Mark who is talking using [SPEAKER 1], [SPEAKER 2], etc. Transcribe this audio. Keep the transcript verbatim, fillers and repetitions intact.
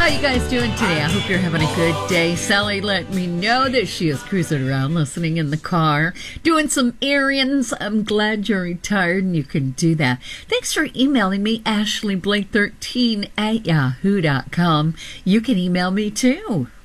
[SPEAKER 1] How you guys doing today? I hope you're having a good day. Sally let me know that she is cruising around listening in the car, doing some errands. I'm glad you're retired and you can do that. Thanks for emailing me, Ashley Blake thirteen at yahoo dot com. You can email me too.